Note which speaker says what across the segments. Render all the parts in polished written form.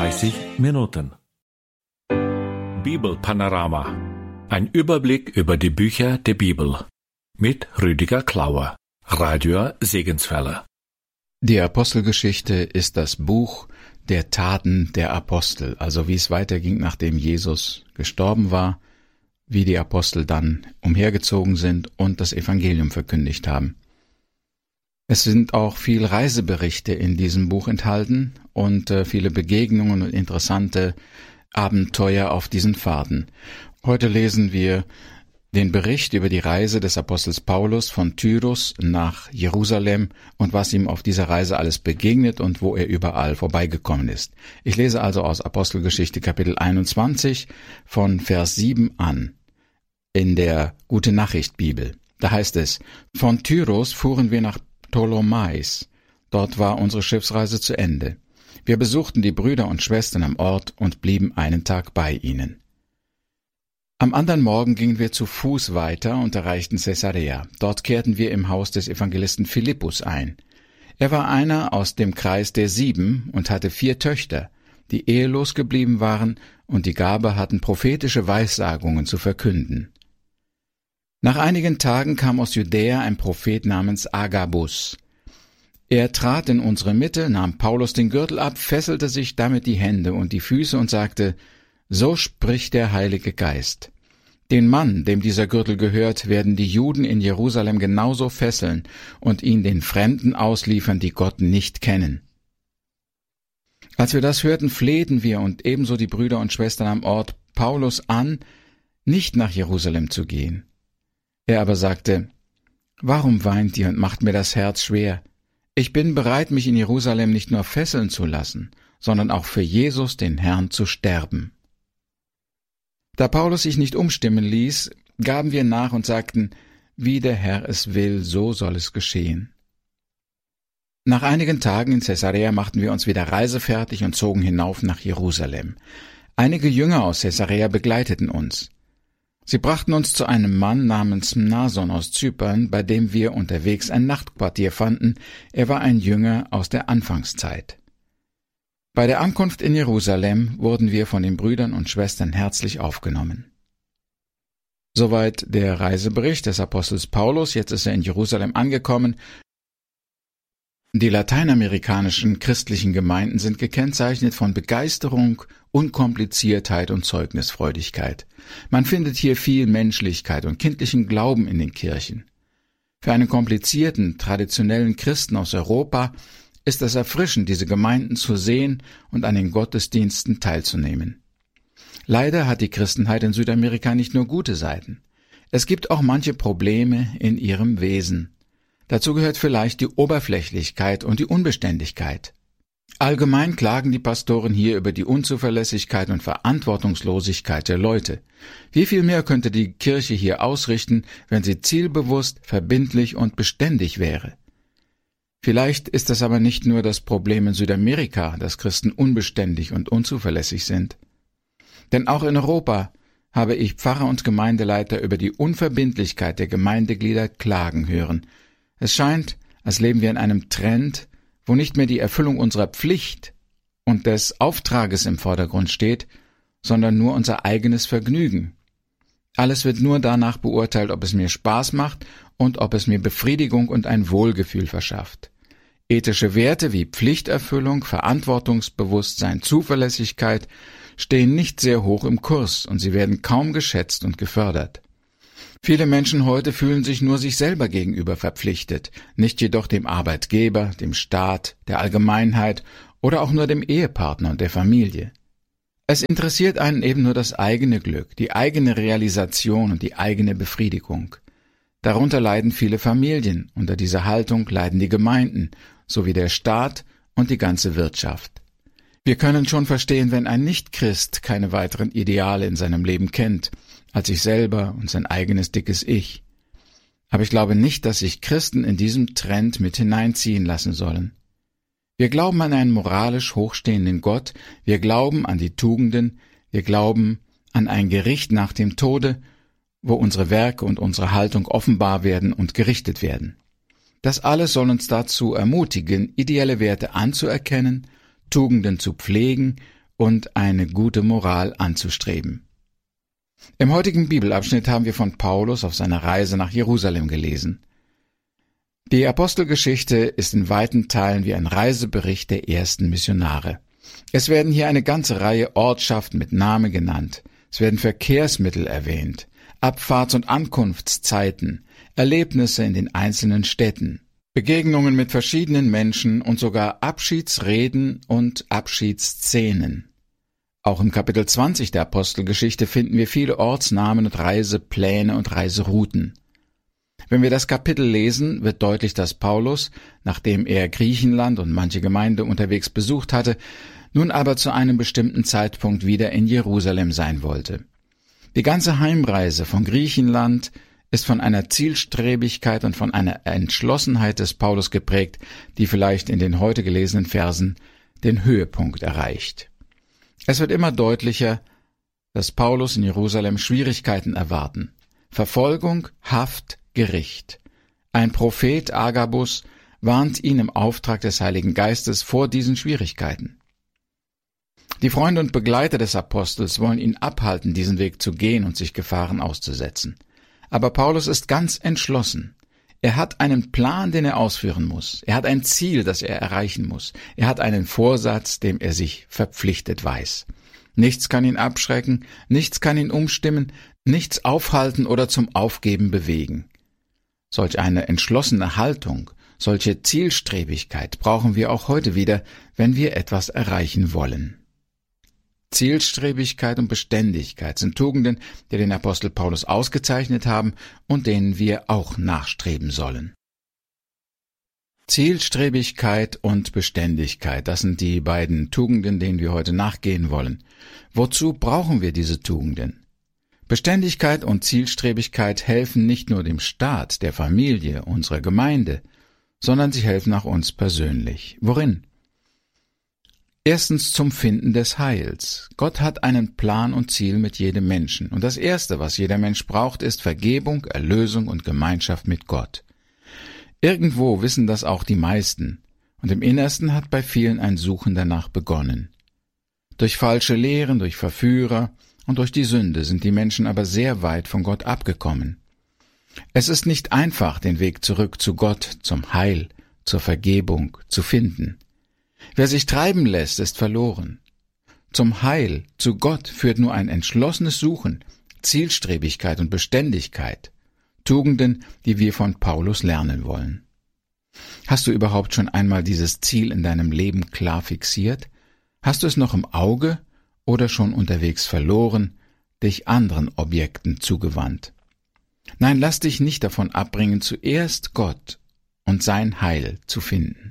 Speaker 1: 30 Minuten. Bibelpanorama. Ein Überblick über die Bücher der Bibel. Mit Rüdiger Klauer, Radio Segenswelle.
Speaker 2: Die Apostelgeschichte ist das Buch der Taten der Apostel, also wie es weiterging, nachdem Jesus gestorben war, wie die Apostel dann umhergezogen sind und das Evangelium verkündigt haben. Es sind auch viele Reiseberichte in diesem Buch enthalten und viele Begegnungen und interessante Abenteuer auf diesen Fahrten. Heute lesen wir den Bericht über die Reise des Apostels Paulus von Tyrus nach Jerusalem und was ihm auf dieser Reise alles begegnet und wo er überall vorbeigekommen ist. Ich lese also aus Apostelgeschichte Kapitel 21 von Vers 7 an in der Gute-Nachricht-Bibel. Da heißt es: Von Tyrus fuhren wir nach Ptolemais. Dort war unsere Schiffsreise zu Ende. Wir besuchten die Brüder und Schwestern am Ort und blieben einen Tag bei ihnen. Am anderen Morgen gingen wir zu Fuß weiter und erreichten Caesarea. Dort kehrten wir im Haus des Evangelisten Philippus ein. Er war einer aus dem Kreis der 7 und hatte 4 Töchter, die ehelos geblieben waren und die Gabe hatten, prophetische Weissagungen zu verkünden. Nach einigen Tagen kam aus Judäa ein Prophet namens Agabus. Er trat in unsere Mitte, nahm Paulus den Gürtel ab, fesselte sich damit die Hände und die Füße und sagte: So spricht der Heilige Geist. Den Mann, dem dieser Gürtel gehört, werden die Juden in Jerusalem genauso fesseln und ihn den Fremden ausliefern, die Gott nicht kennen. Als wir das hörten, flehten wir und ebenso die Brüder und Schwestern am Ort Paulus an, nicht nach Jerusalem zu gehen. Er aber sagte: Warum weint ihr und macht mir das Herz schwer? Ich bin bereit, mich in Jerusalem nicht nur fesseln zu lassen, sondern auch für Jesus, den Herrn, zu sterben. Da Paulus sich nicht umstimmen ließ, gaben wir nach und sagten: Wie der Herr es will, so soll es geschehen. Nach einigen Tagen in Caesarea machten wir uns wieder reisefertig und zogen hinauf nach Jerusalem. Einige Jünger aus Caesarea begleiteten uns. Sie brachten uns zu einem Mann namens Mnason aus Zypern, bei dem wir unterwegs ein Nachtquartier fanden. Er war ein Jünger aus der Anfangszeit. Bei der Ankunft in Jerusalem wurden wir von den Brüdern und Schwestern herzlich aufgenommen. Soweit der Reisebericht des Apostels Paulus. Jetzt ist er in Jerusalem angekommen. Die lateinamerikanischen christlichen Gemeinden sind gekennzeichnet von Begeisterung, Unkompliziertheit und Zeugnisfreudigkeit. Man findet hier viel Menschlichkeit und kindlichen Glauben in den Kirchen. Für einen komplizierten, traditionellen Christen aus Europa ist es erfrischend, diese Gemeinden zu sehen und an den Gottesdiensten teilzunehmen. Leider hat die Christenheit in Südamerika nicht nur gute Seiten. Es gibt auch manche Probleme in ihrem Wesen. Dazu gehört vielleicht die Oberflächlichkeit und die Unbeständigkeit. Allgemein klagen die Pastoren hier über die Unzuverlässigkeit und Verantwortungslosigkeit der Leute. Wie viel mehr könnte die Kirche hier ausrichten, wenn sie zielbewusst, verbindlich und beständig wäre? Vielleicht ist das aber nicht nur das Problem in Südamerika, dass Christen unbeständig und unzuverlässig sind. Denn auch in Europa habe ich Pfarrer und Gemeindeleiter über die Unverbindlichkeit der Gemeindeglieder klagen hören. Es scheint, als leben wir in einem Trend, wo nicht mehr die Erfüllung unserer Pflicht und des Auftrages im Vordergrund steht, sondern nur unser eigenes Vergnügen. Alles wird nur danach beurteilt, ob es mir Spaß macht und ob es mir Befriedigung und ein Wohlgefühl verschafft. Ethische Werte wie Pflichterfüllung, Verantwortungsbewusstsein, Zuverlässigkeit stehen nicht sehr hoch im Kurs und sie werden kaum geschätzt und gefördert. Viele Menschen heute fühlen sich nur sich selber gegenüber verpflichtet, nicht jedoch dem Arbeitgeber, dem Staat, der Allgemeinheit oder auch nur dem Ehepartner und der Familie. Es interessiert einen eben nur das eigene Glück, die eigene Realisation und die eigene Befriedigung. Darunter leiden viele Familien, unter dieser Haltung leiden die Gemeinden, sowie der Staat und die ganze Wirtschaft. Wir können schon verstehen, wenn ein Nichtchrist keine weiteren Ideale in seinem Leben kennt, als sich selber und sein eigenes dickes Ich. Aber ich glaube nicht, dass sich Christen in diesem Trend mit hineinziehen lassen sollen. Wir glauben an einen moralisch hochstehenden Gott, wir glauben an die Tugenden, wir glauben an ein Gericht nach dem Tode, wo unsere Werke und unsere Haltung offenbar werden und gerichtet werden. Das alles soll uns dazu ermutigen, ideelle Werte anzuerkennen, Tugenden zu pflegen und eine gute Moral anzustreben. Im heutigen Bibelabschnitt haben wir von Paulus auf seiner Reise nach Jerusalem gelesen. Die Apostelgeschichte ist in weiten Teilen wie ein Reisebericht der ersten Missionare. Es werden hier eine ganze Reihe Ortschaften mit Namen genannt. Es werden Verkehrsmittel erwähnt, Abfahrts- und Ankunftszeiten, Erlebnisse in den einzelnen Städten, Begegnungen mit verschiedenen Menschen und sogar Abschiedsreden und Abschiedsszenen. Auch im Kapitel 20 der Apostelgeschichte finden wir viele Ortsnamen und Reisepläne und Reiserouten. Wenn wir das Kapitel lesen, wird deutlich, dass Paulus, nachdem er Griechenland und manche Gemeinde unterwegs besucht hatte, nun aber zu einem bestimmten Zeitpunkt wieder in Jerusalem sein wollte. Die ganze Heimreise von Griechenland ist von einer Zielstrebigkeit und von einer Entschlossenheit des Paulus geprägt, die vielleicht in den heute gelesenen Versen den Höhepunkt erreicht. Es wird immer deutlicher, dass Paulus in Jerusalem Schwierigkeiten erwarten. Verfolgung, Haft, Gericht. Ein Prophet, Agabus, warnt ihn im Auftrag des Heiligen Geistes vor diesen Schwierigkeiten. Die Freunde und Begleiter des Apostels wollen ihn abhalten, diesen Weg zu gehen und sich Gefahren auszusetzen. Aber Paulus ist ganz entschlossen. Er hat einen Plan, den er ausführen muss. Er hat ein Ziel, das er erreichen muss. Er hat einen Vorsatz, dem er sich verpflichtet weiß. Nichts kann ihn abschrecken, nichts kann ihn umstimmen, nichts aufhalten oder zum Aufgeben bewegen. Solch eine entschlossene Haltung, solche Zielstrebigkeit brauchen wir auch heute wieder, wenn wir etwas erreichen wollen. Zielstrebigkeit und Beständigkeit sind Tugenden, die den Apostel Paulus ausgezeichnet haben und denen wir auch nachstreben sollen. Zielstrebigkeit und Beständigkeit, das sind die beiden Tugenden, denen wir heute nachgehen wollen. Wozu brauchen wir diese Tugenden? Beständigkeit und Zielstrebigkeit helfen nicht nur dem Staat, der Familie, unserer Gemeinde, sondern sie helfen auch uns persönlich. Worin? Erstens zum Finden des Heils. Gott hat einen Plan und Ziel mit jedem Menschen. Und das Erste, was jeder Mensch braucht, ist Vergebung, Erlösung und Gemeinschaft mit Gott. Irgendwo wissen das auch die meisten. Und im Innersten hat bei vielen ein Suchen danach begonnen. Durch falsche Lehren, durch Verführer und durch die Sünde sind die Menschen aber sehr weit von Gott abgekommen. Es ist nicht einfach, den Weg zurück zu Gott, zum Heil, zur Vergebung zu finden. Wer sich treiben lässt, ist verloren. Zum Heil, zu Gott führt nur ein entschlossenes Suchen, Zielstrebigkeit und Beständigkeit, Tugenden, die wir von Paulus lernen wollen. Hast du überhaupt schon einmal dieses Ziel in deinem Leben klar fixiert? Hast du es noch im Auge oder schon unterwegs verloren, dich anderen Objekten zugewandt? Nein, lass dich nicht davon abbringen, zuerst Gott und sein Heil zu finden.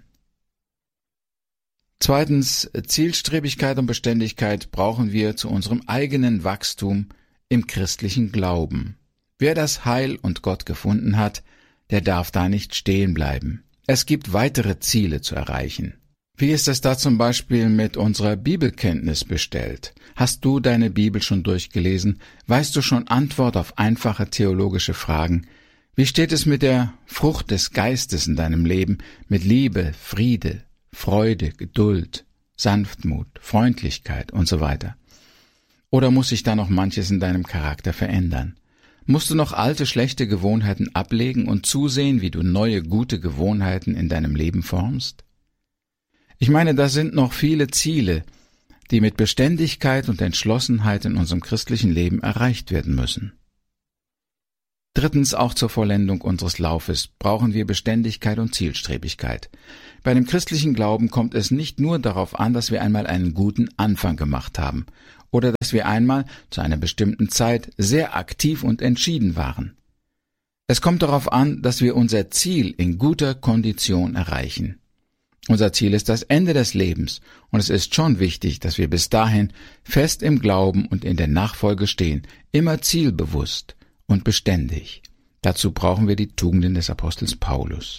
Speaker 2: Zweitens, Zielstrebigkeit und Beständigkeit brauchen wir zu unserem eigenen Wachstum im christlichen Glauben. Wer das Heil und Gott gefunden hat, der darf da nicht stehen bleiben. Es gibt weitere Ziele zu erreichen. Wie ist es da zum Beispiel mit unserer Bibelkenntnis bestellt? Hast du deine Bibel schon durchgelesen? Weißt du schon Antwort auf einfache theologische Fragen? Wie steht es mit der Frucht des Geistes in deinem Leben, mit Liebe, Friede, Freude, Geduld, Sanftmut, Freundlichkeit und so weiter? Oder muss sich da noch manches in deinem Charakter verändern? Musst du noch alte, schlechte Gewohnheiten ablegen und zusehen, wie du neue, gute Gewohnheiten in deinem Leben formst? Ich meine, da sind noch viele Ziele, die mit Beständigkeit und Entschlossenheit in unserem christlichen Leben erreicht werden müssen. Drittens, auch zur Vollendung unseres Laufes brauchen wir Beständigkeit und Zielstrebigkeit. Bei dem christlichen Glauben kommt es nicht nur darauf an, dass wir einmal einen guten Anfang gemacht haben oder dass wir einmal zu einer bestimmten Zeit sehr aktiv und entschieden waren. Es kommt darauf an, dass wir unser Ziel in guter Kondition erreichen. Unser Ziel ist das Ende des Lebens und es ist schon wichtig, dass wir bis dahin fest im Glauben und in der Nachfolge stehen, immer zielbewusst und beständig. Dazu brauchen wir die Tugenden des Apostels Paulus.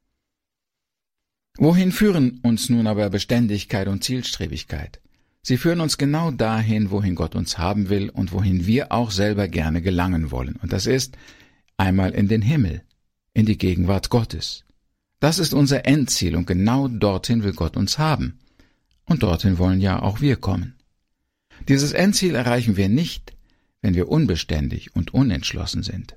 Speaker 2: Wohin führen uns nun aber Beständigkeit und Zielstrebigkeit? Sie führen uns genau dahin, wohin Gott uns haben will und wohin wir auch selber gerne gelangen wollen. Und das ist einmal in den Himmel, in die Gegenwart Gottes. Das ist unser Endziel und genau dorthin will Gott uns haben. Und dorthin wollen ja auch wir kommen. Dieses Endziel erreichen wir nicht, wenn wir unbeständig und unentschlossen sind.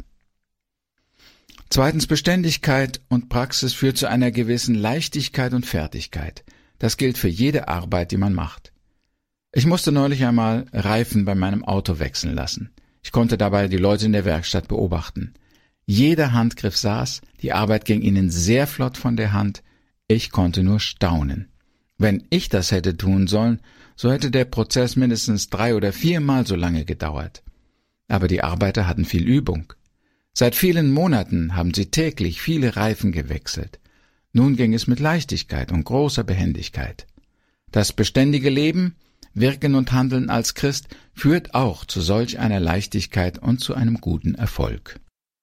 Speaker 2: Zweitens, Beständigkeit und Praxis führt zu einer gewissen Leichtigkeit und Fertigkeit. Das gilt für jede Arbeit, die man macht. Ich musste neulich einmal Reifen bei meinem Auto wechseln lassen. Ich konnte dabei die Leute in der Werkstatt beobachten. Jeder Handgriff saß, die Arbeit ging ihnen sehr flott von der Hand. Ich konnte nur staunen. Wenn ich das hätte tun sollen, so hätte der Prozess mindestens 3 oder 4 Mal so lange gedauert. Aber die Arbeiter hatten viel Übung. Seit vielen Monaten haben sie täglich viele Reifen gewechselt. Nun ging es mit Leichtigkeit und großer Behendigkeit. Das beständige Leben, Wirken und Handeln als Christ führt auch zu solch einer Leichtigkeit und zu einem guten Erfolg.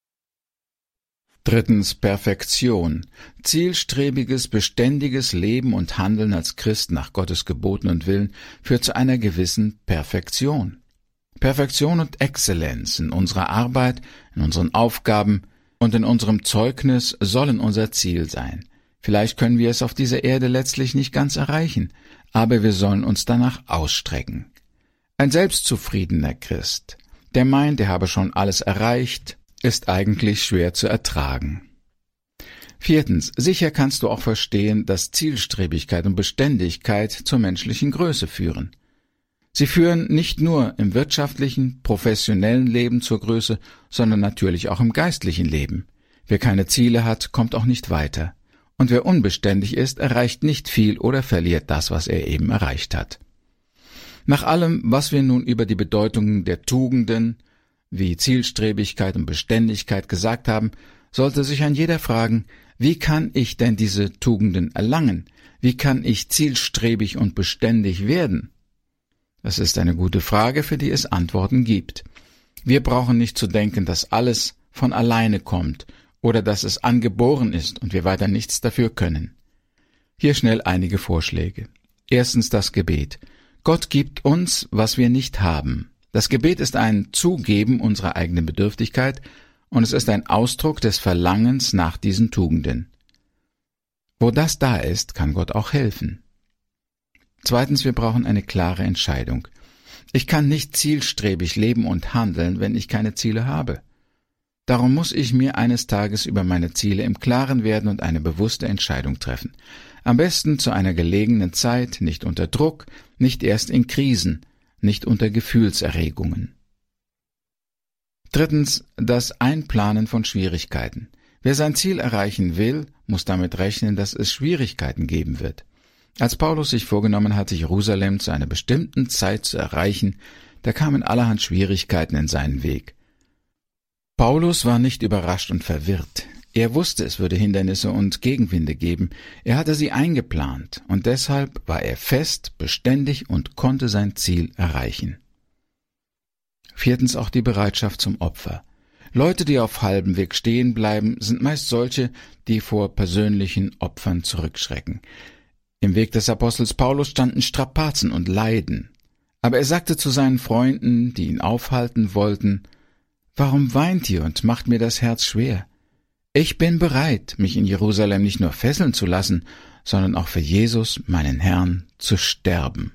Speaker 2: Drittens, Perfektion. Zielstrebiges, beständiges Leben und Handeln als Christ nach Gottes Geboten und Willen führt zu einer gewissen Perfektion. Perfektion und Exzellenz in unserer Arbeit, in unseren Aufgaben und in unserem Zeugnis sollen unser Ziel sein. Vielleicht können wir es auf dieser Erde letztlich nicht ganz erreichen, aber wir sollen uns danach ausstrecken. Ein selbstzufriedener Christ, der meint, er habe schon alles erreicht, ist eigentlich schwer zu ertragen. Viertens, sicher kannst du auch verstehen, dass Zielstrebigkeit und Beständigkeit zur menschlichen Größe führen. Sie führen nicht nur im wirtschaftlichen, professionellen Leben zur Größe, sondern natürlich auch im geistlichen Leben. Wer keine Ziele hat, kommt auch nicht weiter. Und wer unbeständig ist, erreicht nicht viel oder verliert das, was er eben erreicht hat. Nach allem, was wir nun über die Bedeutung der Tugenden, wie Zielstrebigkeit und Beständigkeit gesagt haben, sollte sich ein jeder fragen, wie kann ich denn diese Tugenden erlangen? Wie kann ich zielstrebig und beständig werden? Das ist eine gute Frage, für die es Antworten gibt. Wir brauchen nicht zu denken, dass alles von alleine kommt oder dass es angeboren ist und wir weiter nichts dafür können. Hier schnell einige Vorschläge. Erstens das Gebet. Gott gibt uns, was wir nicht haben. Das Gebet ist ein Zugeben unserer eigenen Bedürftigkeit und es ist ein Ausdruck des Verlangens nach diesen Tugenden. Wo das da ist, kann Gott auch helfen. Zweitens, wir brauchen eine klare Entscheidung. Ich kann nicht zielstrebig leben und handeln, wenn ich keine Ziele habe. Darum muss ich mir eines Tages über meine Ziele im Klaren werden und eine bewusste Entscheidung treffen. Am besten zu einer gelegenen Zeit, nicht unter Druck, nicht erst in Krisen, nicht unter Gefühlserregungen. Drittens, das Einplanen von Schwierigkeiten. Wer sein Ziel erreichen will, muss damit rechnen, dass es Schwierigkeiten geben wird. Als Paulus sich vorgenommen hatte, Jerusalem zu einer bestimmten Zeit zu erreichen, da kamen allerhand Schwierigkeiten in seinen Weg. Paulus war nicht überrascht und verwirrt. Er wusste, es würde Hindernisse und Gegenwinde geben. Er hatte sie eingeplant und deshalb war er fest, beständig und konnte sein Ziel erreichen. Viertens auch die Bereitschaft zum Opfer. Leute, die auf halbem Weg stehen bleiben, sind meist solche, die vor persönlichen Opfern zurückschrecken. Im Weg des Apostels Paulus standen Strapazen und Leiden. Aber er sagte zu seinen Freunden, die ihn aufhalten wollten, »Warum weint ihr und macht mir das Herz schwer? Ich bin bereit, mich in Jerusalem nicht nur fesseln zu lassen, sondern auch für Jesus, meinen Herrn, zu sterben.«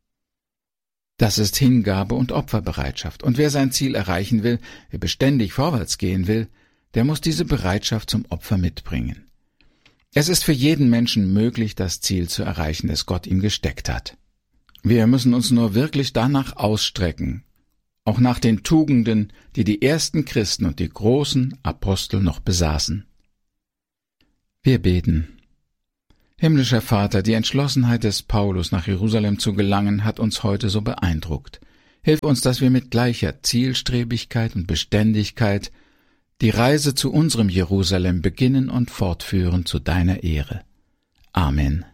Speaker 2: Das ist Hingabe und Opferbereitschaft. Und wer sein Ziel erreichen will, wer beständig vorwärts gehen will, der muss diese Bereitschaft zum Opfer mitbringen. Es ist für jeden Menschen möglich, das Ziel zu erreichen, das Gott ihm gesteckt hat. Wir müssen uns nur wirklich danach ausstrecken, auch nach den Tugenden, die die ersten Christen und die großen Apostel noch besaßen. Wir beten. Himmlischer Vater, die Entschlossenheit des Paulus, nach Jerusalem zu gelangen, hat uns heute so beeindruckt. Hilf uns, dass wir mit gleicher Zielstrebigkeit und Beständigkeit die Reise zu unserem Jerusalem beginnen und fortführen zu deiner Ehre. Amen.